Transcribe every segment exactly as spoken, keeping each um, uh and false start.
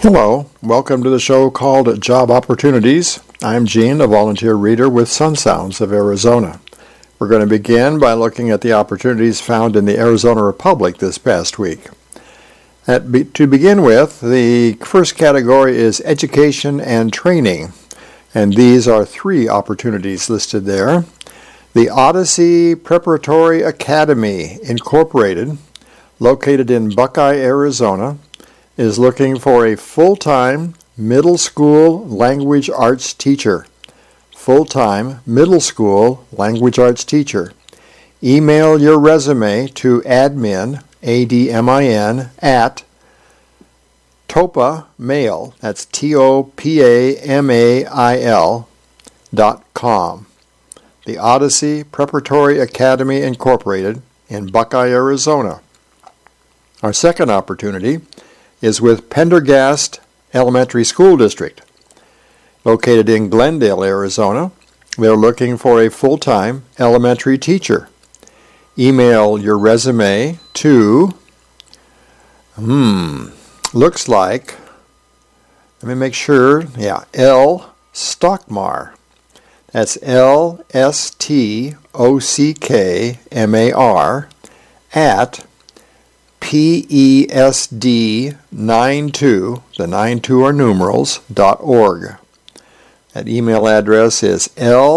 Hello, welcome to the show called Job Opportunities. I'm Gene, a volunteer reader with Sun Sounds of Arizona. We're going to begin by looking at the opportunities found in the Arizona Republic this past week. At be, to begin with, the first category is education and training, and these are three opportunities listed there. The Odyssey Preparatory Academy, Incorporated, located in Buckeye, Arizona, is looking for a full-time middle school language arts teacher. Full-time middle school language arts teacher. Email your resume to admin, A D M I N, at topamail, that's T O P A M A I L, dot com. The Odyssey Preparatory Academy, Incorporated, in Buckeye, Arizona. Our second opportunity is with Pendergast Elementary School District. Located in Glendale, Arizona, they're looking for a full-time elementary teacher. Email your resume to, hmm, looks like, let me make sure, yeah, L. Stockmar. That's L S T O C K M A R at P E S D ninety-two, the ninety-two are numerals, dot org. That email address is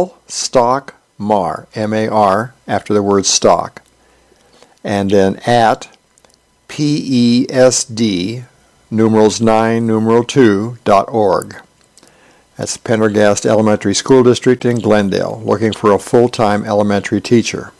lstockmar, M A R, after the word stock, and then at P E S D, numerals nine, numeral two, dot org. That's Pendergast Elementary School District in Glendale, looking for a full-time elementary teacher.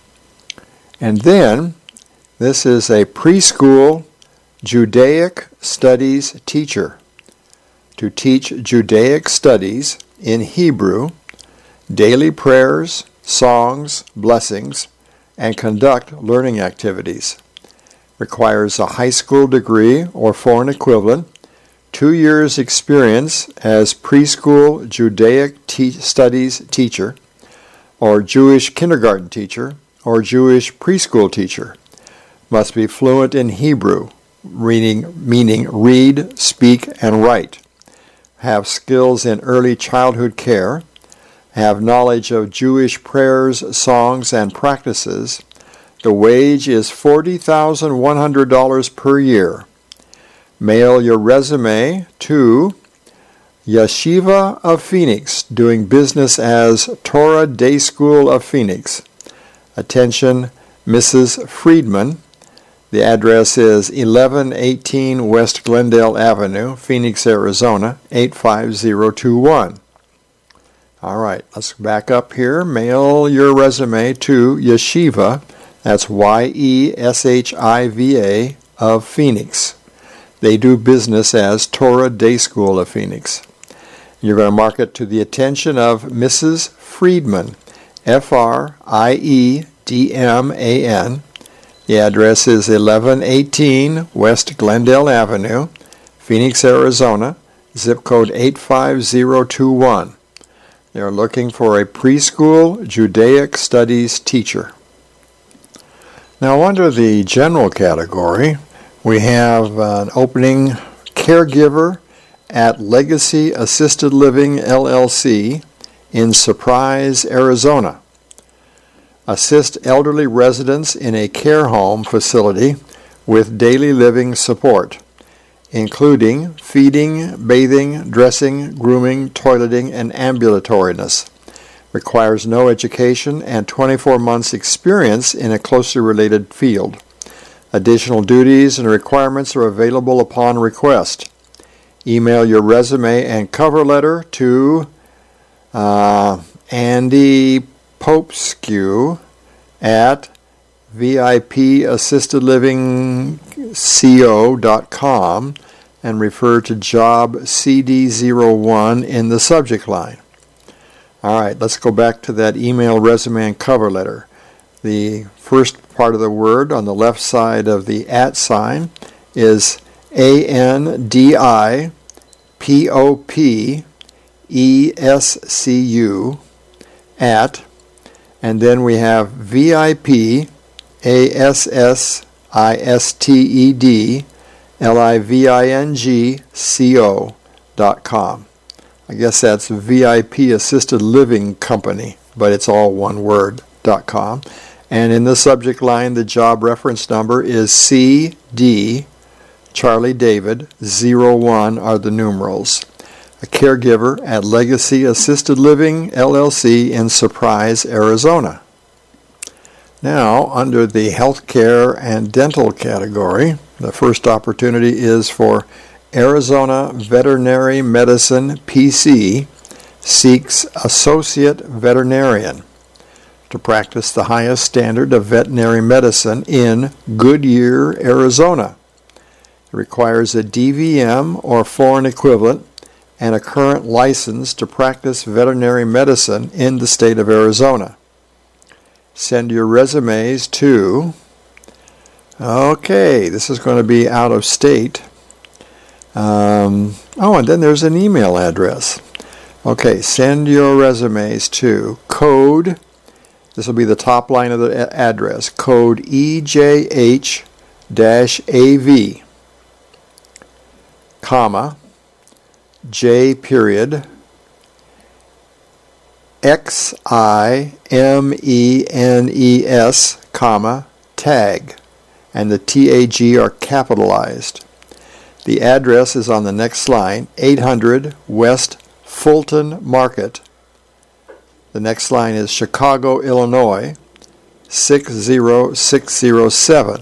And then, this is a preschool Judaic Studies teacher to teach Judaic studies in Hebrew, daily prayers, songs, blessings, and conduct learning activities. Requires a high school degree or foreign equivalent, two years experience as preschool Judaic te- studies teacher, or Jewish kindergarten teacher, or Jewish preschool teacher. Must be fluent in Hebrew, reading, meaning read, speak, and write. Have skills in early childhood care. Have knowledge of Jewish prayers, songs, and practices. The wage is forty thousand one hundred dollars per year. Mail your resume to Yeshiva of Phoenix, doing business as Torah Day School of Phoenix. Attention, Missus Friedman. The address is eleven eighteen West Glendale Avenue, Phoenix, Arizona, eight five zero two one. All right, let's back up here. Mail your resume to Yeshiva, that's Y E S H I V A, of Phoenix. They do business as Torah Day School of Phoenix. You're going to mark it to the attention of Missus Friedman, F R I E D M A N. The address is eleven eighteen West Glendale Avenue, Phoenix, Arizona, zip code eight five zero two one. They're looking for a preschool Judaic studies teacher. Now, under the general category, we have an opening caregiver at Legacy Assisted Living, L L C, in Surprise, Arizona. Assist elderly residents in a care home facility with daily living support, including feeding, bathing, dressing, grooming, toileting, and ambulatoriness. Requires no education and twenty-four months experience in a closely related field. Additional duties and requirements are available upon request. Email your resume and cover letter to uh, Andy Popescu at V I P assisted living co dot com and refer to job C D zero one in the subject line. All right, let's go back to that email, resume, and cover letter. The first part of the word on the left side of the at sign is A N D I P O P E S C U at, and then we have V I P A S S I S T E D L I V I N G C O dot com. I guess that's V I P Assisted Living Company, but it's all one word, dot com. And in the subject line, the job reference number is C D Charlie David zero one are the numerals. A caregiver at Legacy Assisted Living, L L C in Surprise, Arizona. Now, under the healthcare and dental category, the first opportunity is for Arizona Veterinary Medicine P C seeks Associate Veterinarian to practice the highest standard of veterinary medicine in Goodyear, Arizona. It requires a D V M or foreign equivalent and a current license to practice veterinary medicine in the state of Arizona. Send your resumes to, okay, this is going to be out of state. Um, oh, and then there's an email address. Okay, send your resumes to code, this will be the top line of the address, code E J H A V, comma, J period, X I M E N E S, comma, tag, and the T A G are capitalized. The address is on the next line, eight hundred West Fulton Market. The next line is Chicago, Illinois, six zero six zero seven.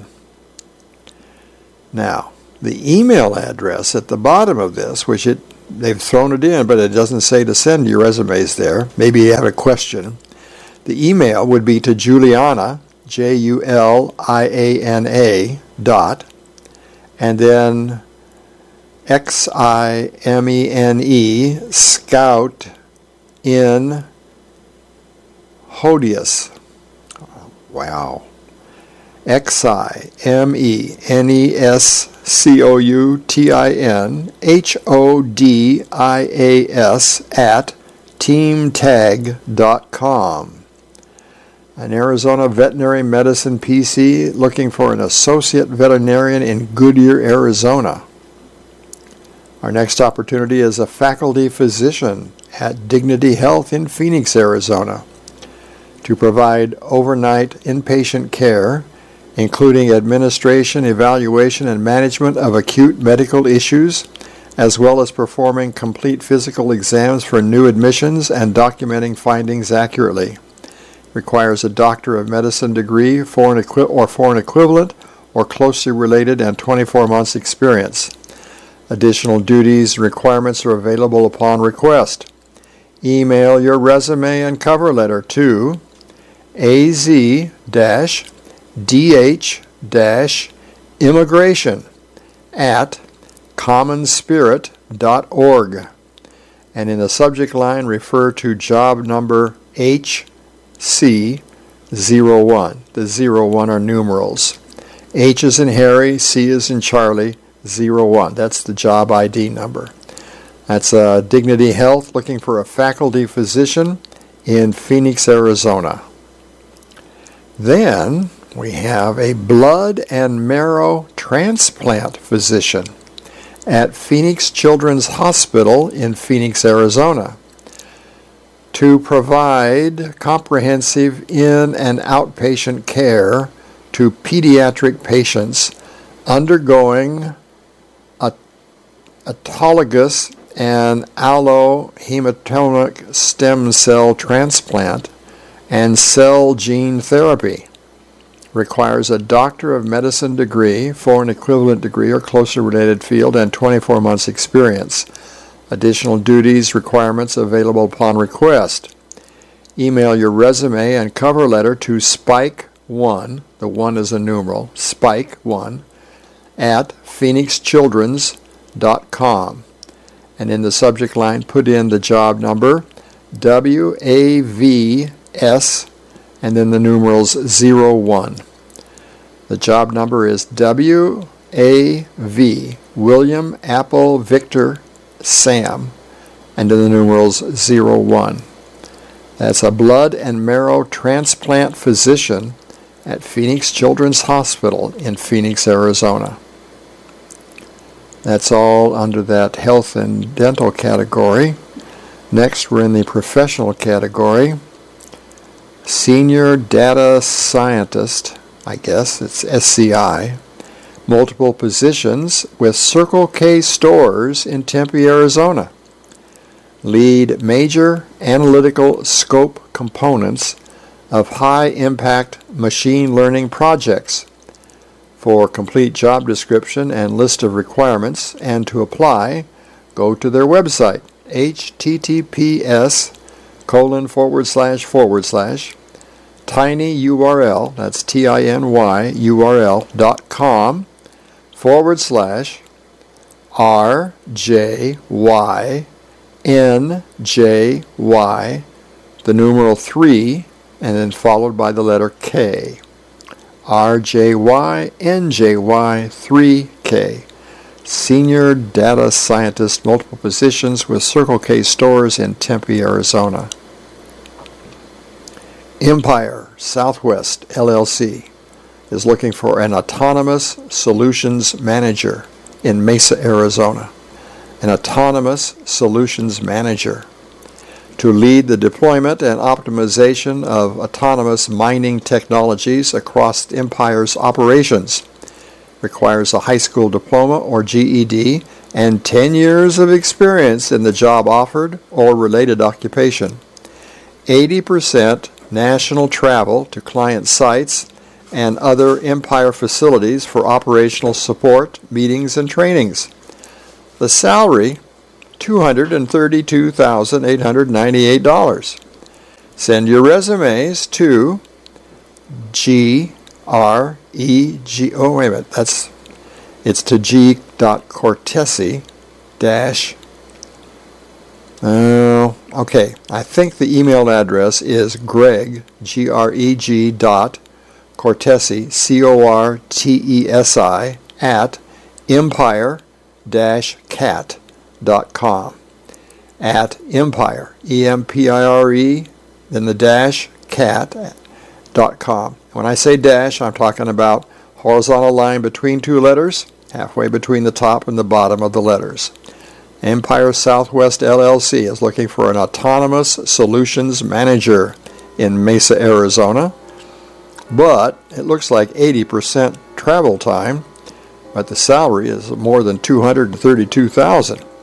Now, the email address at the bottom of this, which it they've thrown it in, but it doesn't say to send your resumes there. Maybe you have a question. The email would be to Juliana, J U L I A N A, dot, and then X I M E N E, Scout, in Hodius. Wow. X I M E N E S C O U T I N H O D I A S at teamtag dot com. An Arizona Veterinary Medicine P C looking for an associate veterinarian in Goodyear, Arizona. Our next opportunity is a faculty physician at Dignity Health in Phoenix, Arizona, to provide overnight inpatient care, including administration, evaluation, and management of acute medical issues, as well as performing complete physical exams for new admissions and documenting findings accurately. Requires a Doctor of Medicine degree foreign equi- or foreign equivalent or closely related and twenty-four months experience. Additional duties and requirements are available upon request. Email your resume and cover letter to A Z D H immigration at commonspirit dot org, and in the subject line refer to job number H C zero one. The zero one are numerals. H is in Harry, C is in Charlie, zero one. That's the job I D number. That's uh, Dignity Health looking for a faculty physician in Phoenix, Arizona. Then we have a blood and marrow transplant physician at Phoenix Children's Hospital in Phoenix, Arizona, to provide comprehensive in- and outpatient care to pediatric patients undergoing a- autologous and allohematomic stem cell transplant and cell gene therapy. Requires a Doctor of Medicine degree, foreign equivalent degree or closely related field, and twenty-four months experience. Additional duties, requirements available upon request. Email your resume and cover letter to spike one, the one is a numeral, spike one, at phoenix children's dot com. And in the subject line, put in the job number, W A V S, and then the numerals zero one. The job number is W A V, William Apple Victor Sam, and then the numerals zero one. That's a blood and marrow transplant physician at Phoenix Children's Hospital in Phoenix, Arizona. That's all under that health and dental category. Next, we're in the professional category. Senior Data Scientist, I guess, it's S C I. Multiple positions with Circle K stores in Tempe, Arizona. Lead major analytical scope components of high-impact machine learning projects. For complete job description and list of requirements and to apply, go to their website, https colon forward slash forward slash tinyurl, that's T-I-N-Y U-R-L dot com forward slash R-J-Y-N-J-Y, the numeral three, and then followed by the letter K. R J Y N J Y three K. Senior Data Scientist, multiple positions with Circle K stores in Tempe, Arizona. Empire Southwest L L C is looking for an autonomous solutions manager in Mesa, Arizona. An autonomous solutions manager to lead the deployment and optimization of autonomous mining technologies across Empire's operations. Requires a high school diploma or G E D and ten years of experience in the job offered or related occupation. eighty percent national travel to client sites and other Empire facilities for operational support, meetings, and trainings. The salary, two hundred thirty-two thousand eight hundred ninety-eight dollars. Send your resumes to G R E G, oh wait a minute, that's, it's to G. Cortese dash, oh, okay, I think the email address is Greg, G R E G dot Cortesi, C O R T E S I, at empire dash cat dot com. At Empire, E M P I R E, then the dash cat dot com. When I say dash, I'm talking about horizontal line between two letters, halfway between the top and the bottom of the letters. Empire Southwest L L C is looking for an autonomous solutions manager in Mesa, Arizona. But it looks like eighty percent travel time, but the salary is more than two hundred thirty-two thousand dollars.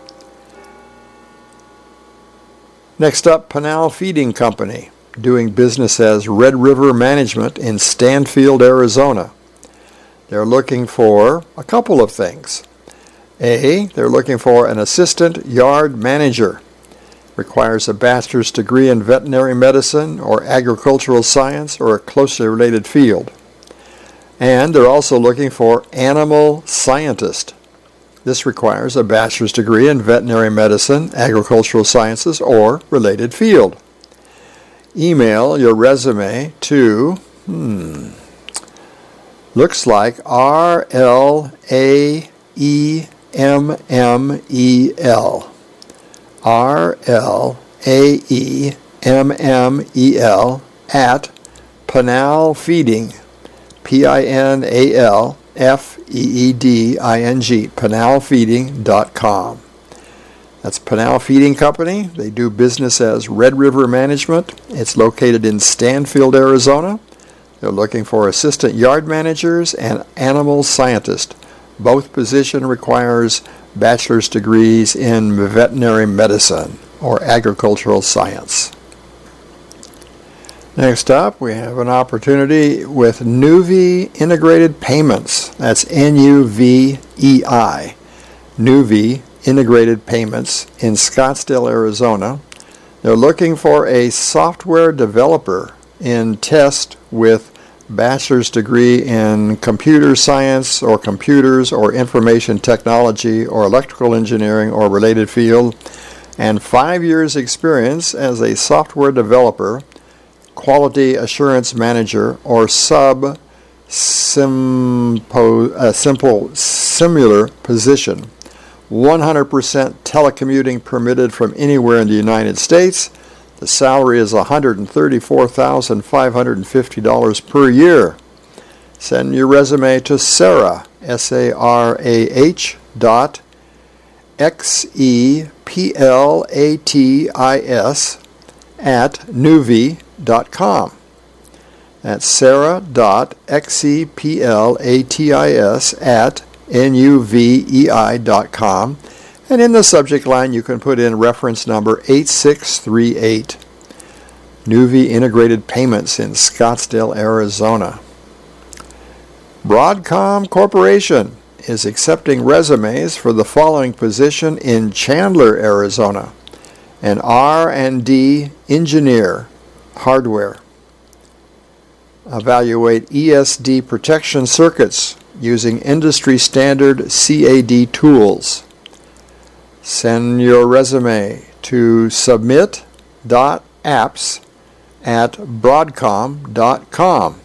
Next up, Pinal Feeding Company, doing business as Red River Management in Stanfield, Arizona. They're looking for a couple of things. A, they're looking for an assistant yard manager. Requires a bachelor's degree in veterinary medicine or agricultural science or a closely related field. And they're also looking for animal scientist. This requires a bachelor's degree in veterinary medicine, agricultural sciences, or related field. Email your resume to, hmm, looks like R L A E M M E L. R L A E M M E L at Pinal Feeding, P I N A L F E E D I N G, pinal feeding dot com. That's Pinal Feeding Company. They do business as Red River Management. It's located in Stanfield, Arizona. They're looking for assistant yard managers and animal scientists. Both position requires bachelor's degrees in veterinary medicine or agricultural science. Next up, we have an opportunity with Nuvei Integrated Payments. That's N U V E I. Nuvei Integrated Payments in Scottsdale, Arizona. They're looking for a software developer in test with bachelor's degree in computer science or computers or information technology or electrical engineering or related field, and five years experience as a software developer, quality assurance manager, or sub simpo, uh, simple similar position. one hundred percent telecommuting permitted from anywhere in the United States. The salary is one hundred thirty-four thousand five hundred fifty dollars per year. Send your resume to Sarah, S A R A H dot X E P L A T I S at nuvi dot com. That's sarah.xeplatis at N-U-V-E-I dot com. And in the subject line, you can put in reference number eight six three eight. Nuvi Integrated Payments in Scottsdale, Arizona. Broadcom Corporation is accepting resumes for the following position in Chandler, Arizona. An R and D engineer, hardware. Evaluate E S D protection circuits using industry standard C A D tools. Send your resume to submit.apps at broadcom dot com.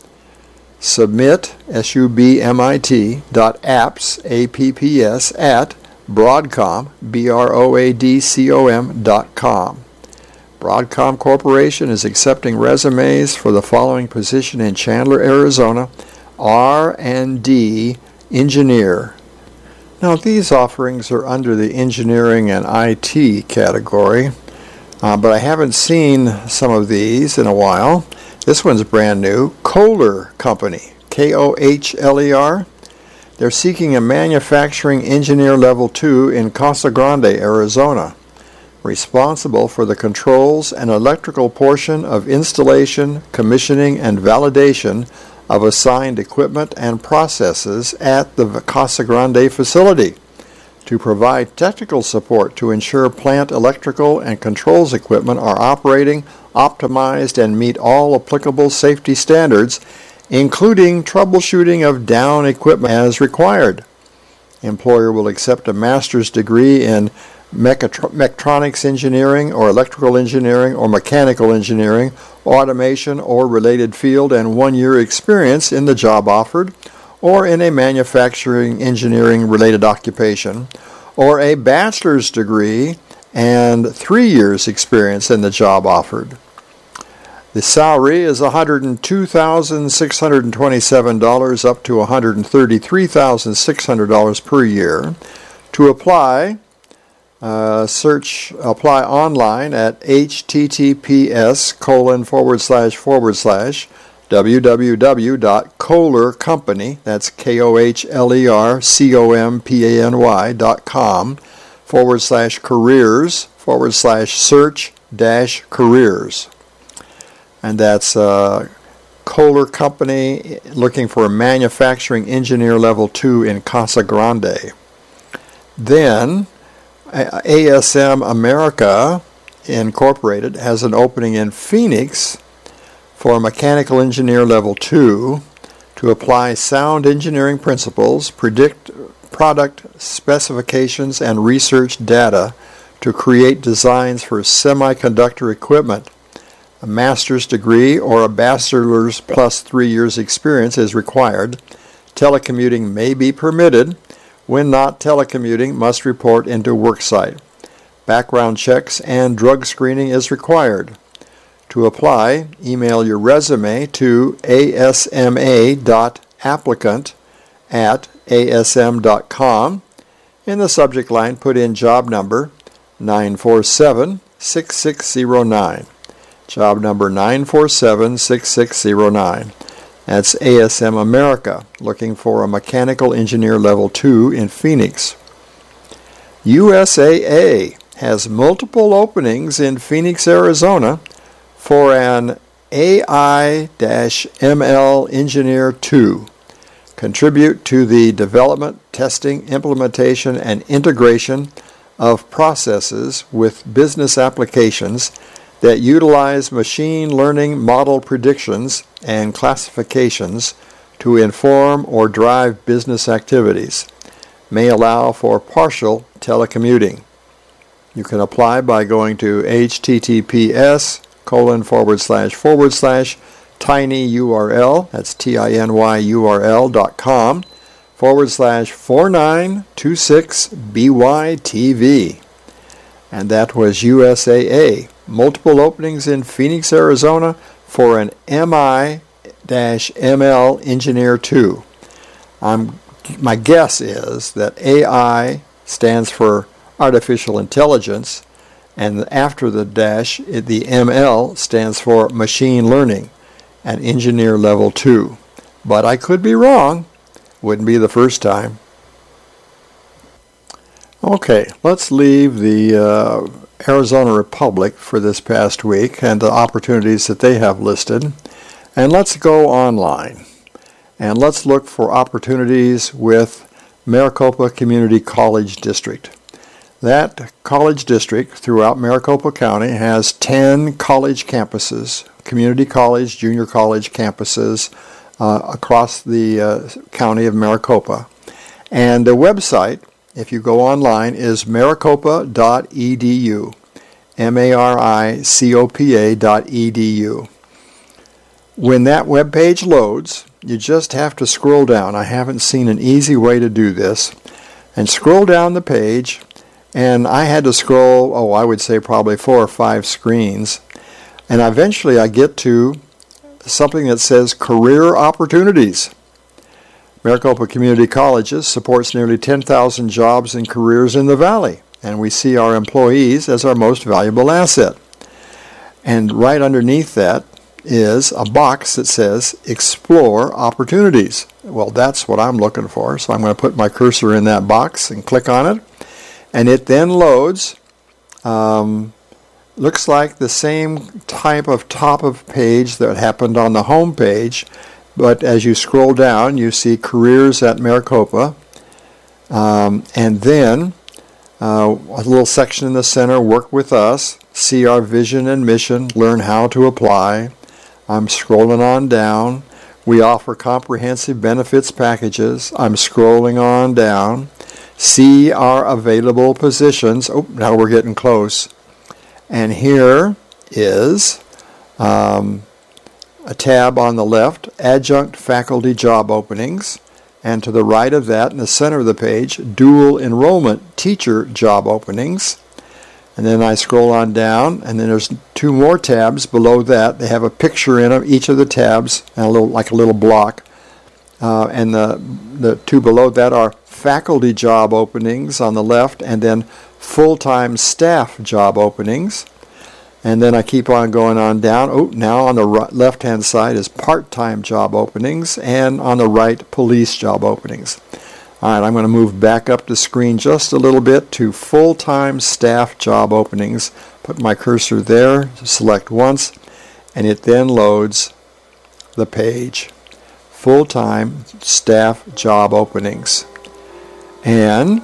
Submit, S U B M I T, dot apps, A P P S, at Broadcom, B R O A D C O M, dot com. Broadcom Corporation is accepting resumes for the following position in Chandler, Arizona, R and D engineer. Now, these offerings are under the engineering and I T category, uh, but I haven't seen some of these in a while. This one's brand new. Kohler Company, K O H L E R. They're seeking a manufacturing engineer level two in Casa Grande, Arizona, responsible for the controls and electrical portion of installation, commissioning, and validation of assigned equipment and processes at the Casa Grande facility, to provide technical support to ensure plant electrical and controls equipment are operating, optimized, and meet all applicable safety standards, including troubleshooting of down equipment as required. Employer will accept a master's degree in Mechatro- mechatronics engineering or electrical engineering or mechanical engineering, automation or related field, and one year experience in the job offered, or in a manufacturing engineering related occupation, or a bachelor's degree and three years experience in the job offered. The salary is one hundred two thousand six hundred twenty-seven dollars up to one hundred thirty-three thousand six hundred dollars per year. To apply, Uh, search, apply online at https colon forward slash forward slash www.kohlercompany, that's K O H L E R C O M P A N Y dot com, forward slash careers, forward slash search dash careers. And that's uh, Kohler Company looking for a manufacturing engineer level two in Casa Grande. Then A S M America Incorporated has an opening in Phoenix for a mechanical engineer level two to apply sound engineering principles, predict product specifications, and research data to create designs for semiconductor equipment. A master's degree or a bachelor's plus three years experience is required. Telecommuting may be permitted. When not telecommuting, must report into worksite. Background checks and drug screening is required. To apply, email your resume to asma.applicant at asm dot com. In the subject line, put in job number nine four seven six six zero nine. Job number nine four seven six six zero nine. That's A S M America, looking for a mechanical engineer level two in Phoenix. U S A A has multiple openings in Phoenix, Arizona for an A I M L Engineer two. Contribute to the development, testing, implementation, and integration of processes with business applications that utilize machine learning model predictions and classifications to inform or drive business activities. May allow for partial telecommuting. You can apply by going to https colon forward slash forward slash tinyurl, that's T-I-N-Y-U-R-L dot com, forward slash four nine two six B Y T V. And that was U S A A. Multiple openings in Phoenix, Arizona for an M I M L Engineer two. I'm, my guess is that A I stands for artificial intelligence, and after the dash, the M L stands for machine learning at engineer level two. But I could be wrong. Wouldn't be the first time. Okay, let's leave the uh, Arizona Republic for this past week and the opportunities that they have listed, and let's go online. And let's look for opportunities with Maricopa Community College District. That college district throughout Maricopa County has ten college campuses, community college, junior college campuses uh, across the uh, county of Maricopa. And the website, if you go online, is maricopa dot e d u, M A R I C O P A dot E D U. When that web page loads, you just have to scroll down. I haven't seen an easy way to do this. And scroll down the page, and I had to scroll, oh, I would say probably four or five screens. And eventually I get to something that says Career Opportunities. Maricopa Community Colleges supports nearly ten thousand jobs and careers in the Valley, and we see our employees as our most valuable asset. And right underneath that is a box that says Explore Opportunities. Well, that's what I'm looking for, so I'm going to put my cursor in that box and click on it, and it then loads. Um, looks like the same type of top of page that happened on the home page, but as you scroll down, you see Careers at Maricopa, um, and then uh, a little section in the center, Work with Us, see our vision and mission, learn how to apply. I'm scrolling on down. We offer comprehensive benefits packages. I'm scrolling on down. See our available positions. Oh, now we're getting close. And here is um, a tab on the left, Adjunct Faculty Job Openings. And to the right of that, in the center of the page, Dual Enrollment Teacher Job Openings. And then I scroll on down, and then there's two more tabs below that. They have a picture in them, each of the tabs, and a little like a little block. Uh, and the the two below that are faculty job openings on the left, and then full-time staff job openings. And then I keep on going on down. Oh, now on the right, left-hand side is part-time job openings, and on the right, police job openings. All right, I'm going to move back up the screen just a little bit to full-time staff job openings. Put my cursor there, select once, and it then loads the page. Full-time staff job openings. And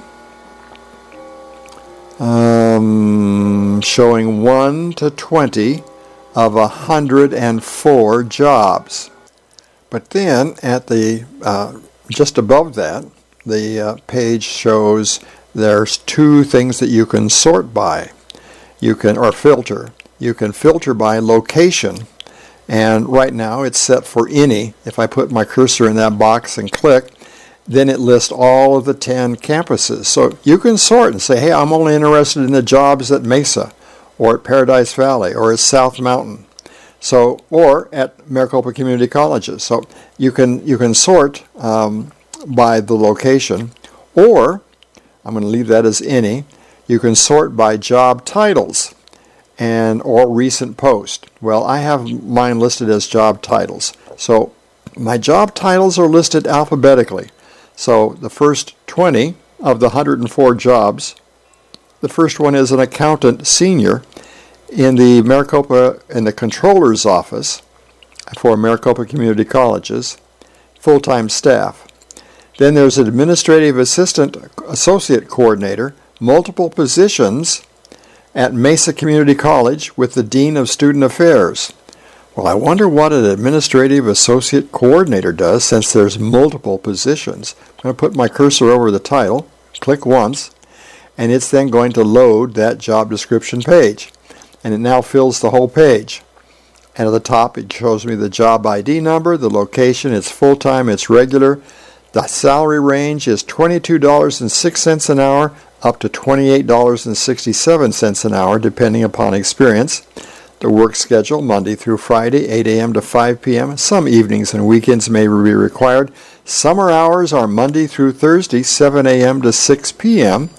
um, showing one to twenty of one hundred four jobs. But then at the uh, just above that, the uh, page shows there's two things that you can sort by. You can, or filter. You can filter by location, and right now it's set for any. If I put my cursor in that box and click, then it lists all of the ten campuses. So you can sort and say, hey, I'm only interested in the jobs at Mesa, or at Paradise Valley, or at South Mountain. So, or at Maricopa Community Colleges. So you can you can sort um, by the location, or I'm going to leave that as any. You can sort by job titles and or recent post. Well, I have mine listed as job titles. So my job titles are listed alphabetically. So the first twenty of the one hundred four jobs, the first one is an accountant senior in the Maricopa, in the controller's office for Maricopa Community Colleges, full-time staff. Then there's an administrative assistant associate coordinator, multiple positions at Mesa Community College with the Dean of Student Affairs. Well, I wonder what an administrative associate coordinator does since there's multiple positions. I'm going to put my cursor over the title, click once, and it's then going to load that job description page. And it now fills the whole page. And at the top it shows me the job I D number, the location, it's full-time, it's regular. The salary range is twenty-two dollars and six cents an hour up to twenty-eight dollars and sixty-seven cents an hour depending upon experience. The work schedule, Monday through Friday, eight a m to five p m Some evenings and weekends may be required. Summer hours are Monday through Thursday, seven a m to six p m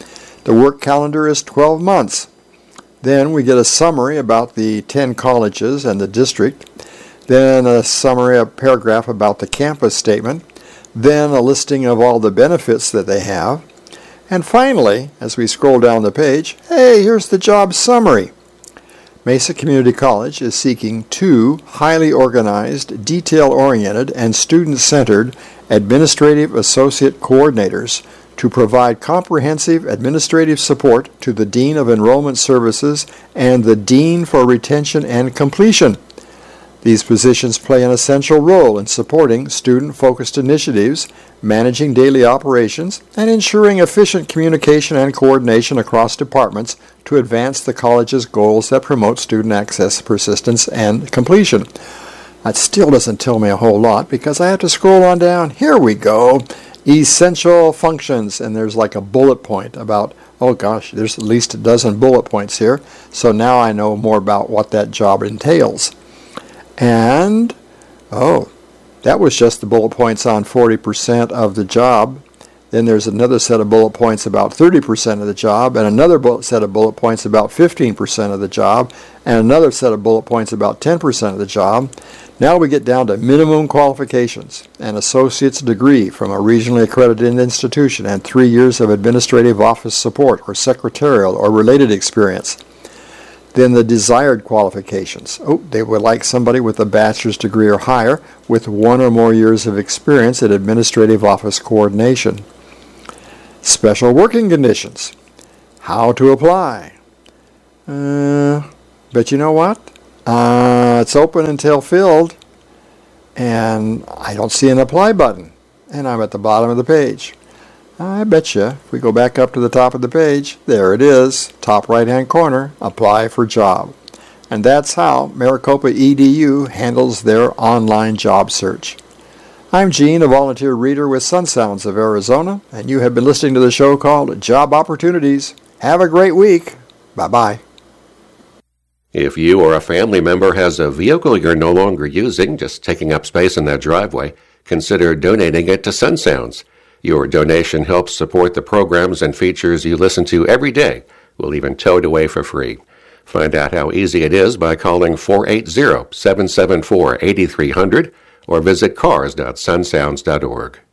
The work calendar is twelve months. Then we get a summary about the ten colleges and the district. Then a summary, a paragraph about the campus statement. Then a listing of all the benefits that they have. And finally, as we scroll down the page, hey, here's the job summary. Mesa Community College is seeking two highly organized, detail-oriented, and student-centered administrative associate coordinators to provide comprehensive administrative support to the Dean of Enrollment Services and the Dean for Retention and Completion. These positions play an essential role in supporting student-focused initiatives, managing daily operations, and ensuring efficient communication and coordination across departments to advance the college's goals that promote student access, persistence, and completion. That still doesn't tell me a whole lot because I have to scroll on down. Here we go. Essential functions, and there's like a bullet point about, oh gosh, there's at least a dozen bullet points here. So now I know more about what that job entails. And, oh, that was just the bullet points on forty percent of the job. Then there's another set of bullet points about thirty percent of the job, and another bullet set of bullet points about fifteen percent of the job, and another set of bullet points about ten percent of the job. Now we get down to minimum qualifications, an associate's degree from a regionally accredited institution, and three years of administrative office support or secretarial or related experience. Then the desired qualifications. Oh, they would like somebody with a bachelor's degree or higher with one or more years of experience in administrative office coordination. Special working conditions. How to apply. Uh, but you know what? Uh, it's open until filled, and I don't see an apply button, and I'm at the bottom of the page. I bet you, if we go back up to the top of the page, there it is, top right-hand corner, apply for job. And that's how Maricopa E D U handles their online job search. I'm Gene, a volunteer reader with Sun Sounds of Arizona, and you have been listening to the show called Job Opportunities. Have a great week. Bye-bye. If you or a family member has a vehicle you're no longer using, just taking up space in that driveway, consider donating it to Sun Sounds. Your donation helps support the programs and features you listen to every day. We'll even tow it away for free. Find out how easy it is by calling four eight zero, seven seven four, eight three zero zero or visit cars dot sun sounds dot org.